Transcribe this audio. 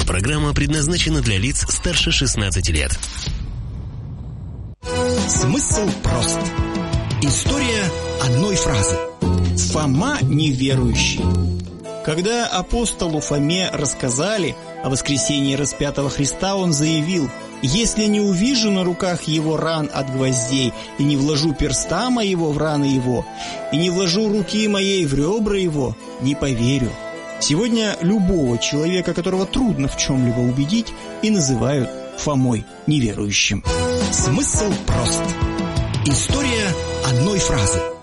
программа предназначена для лиц старше 16 лет. Смысл прост. История одной фразы. Фома неверующий. Когда апостолу Фоме рассказали о воскресении распятого Христа, он заявил: «Если не увижу на руках его ран от гвоздей, и не вложу перста моего в раны его, и не вложу руки моей в ребра его, не поверю». Сегодня любого человека, которого трудно в чем-либо убедить, и называют Фомой неверующим. Смысл прост. История одной фразы.